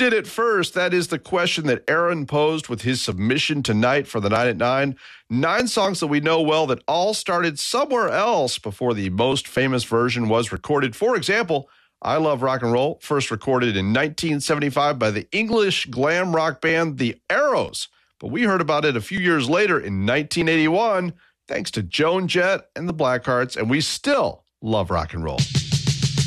did it first? That is the question that Aaron posed with his submission tonight for the 9 at 9. 9 songs that we know well that all started somewhere else before the most famous version was recorded. For example, I Love Rock and Roll, first recorded in 1975 by the English glam rock band The Arrows. But we heard about it a few years later in 1981, thanks to Joan Jett and the Blackhearts, and we still love rock and roll.